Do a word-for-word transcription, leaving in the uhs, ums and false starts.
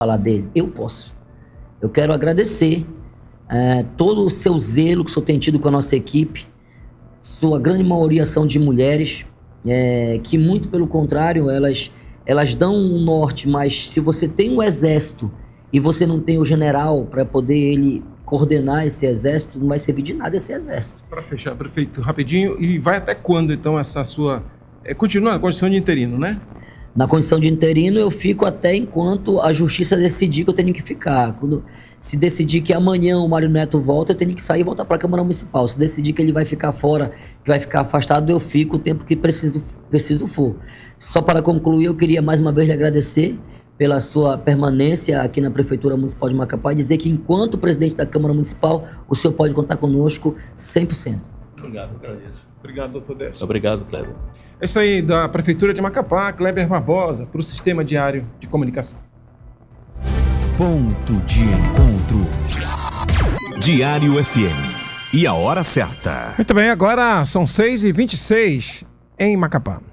falar dele? Eu posso. Eu quero agradecer é, todo o seu zelo que o senhor tem tido com a nossa equipe. Sua grande maioria são de mulheres, é, que muito pelo contrário, elas, elas dão um norte, mas se você tem um exército e você não tem o general para poder ele coordenar esse exército, não vai servir de nada esse exército. Para fechar, prefeito, rapidinho, e vai até quando então essa sua... É, continua na condição de interino, né? Na condição de interino eu fico até enquanto a justiça decidir que eu tenho que ficar. Quando, se decidir que amanhã o Mário Neto volta, eu tenho que sair e voltar para a Câmara Municipal. Se decidir que ele vai ficar fora, que vai ficar afastado, eu fico o tempo que preciso, preciso for. Só para concluir, eu queria mais uma vez lhe agradecer pela sua permanência aqui na Prefeitura Municipal de Macapá e dizer que enquanto presidente da Câmara Municipal, o senhor pode contar conosco cem por cento. Obrigado, agradeço. Obrigado, doutor Décio. Obrigado, Kleber. É isso aí da Prefeitura de Macapá, Kleber Barbosa, para o Sistema Diário de Comunicação. Ponto de encontro. Diário F M. E a hora certa. Muito bem, agora são seis e vinte e seis em Macapá.